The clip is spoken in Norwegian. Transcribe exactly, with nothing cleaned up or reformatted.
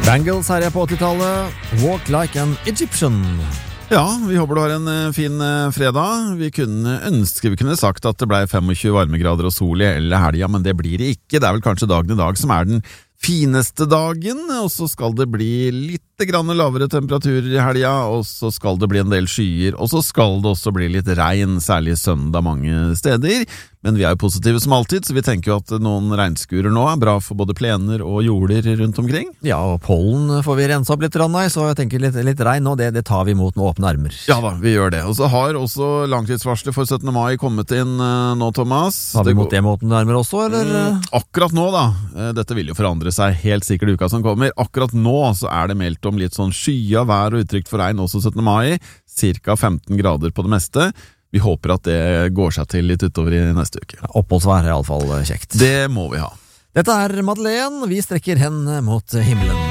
Bangles her er på åttitallet. Walk like an Egyptian. Ja, vi håper du har en eh, fin eh, fredag. Vi kunne ønske vi kunne sagt at det ble tjuefem varmegrader og sol i hele helga, men det blir det ikke. Det er vel kanskje dagen i dag som er den fineste dagen, og så skal det bli litt grann lavere temperaturer i helga, og så skal det bli en del skyer, og så skal det også bli litt regn, særlig søndag mange steder. Men vi er jo positive som alltid, så vi tenker jo at noen regnskurer nå er bra for både plener og jorder rundt omkring. Ja, og pollen får vi rense opp litt, Rannai, så jeg tenker litt, litt regn nå, det, det tar vi imot med åpne armer. Ja da, vi gjør det. Og så har også langtidsvarslet for syttende mai kommet inn uh, nå, Thomas. Har vi imot det med åpne armer også, eller? Mm, akkurat nå da, uh, dette vil jo forandre seg helt sikkert uka som kommer. Akkurat nå så er det meldt om litt sånn skya vær og utrygt for regn også syttende mai, cirka femten grader på det meste. Vi håper at det går seg til litt utover i neste uke. Ja, oppholdsvær er i alle fall kjekt. Det må vi ha. Dette er Madeleine, vi strekker hendene mot himmelen.